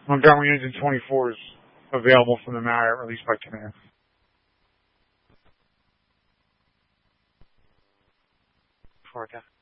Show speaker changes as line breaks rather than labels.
Montgomery Engine 24 is available from the Marriott, released by Canal.
Florida.